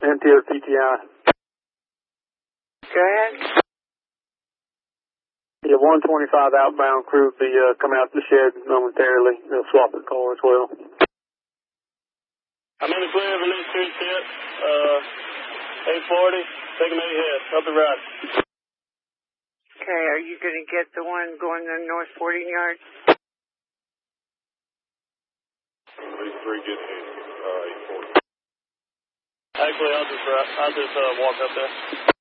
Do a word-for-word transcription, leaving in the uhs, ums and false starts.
N T O C T I. Go ahead. Yeah, one twenty-five outbound crew will be uh, coming out the shed momentarily. They'll swap the car as well. I'm in the clear of a new street tip. Uh, eight forty, taking eight head, up the right. Okay, are you going to get the one going to North forty yards? These three get hit, uh, eight forty. Actually, I'll just, uh, I'll just uh, walk up there.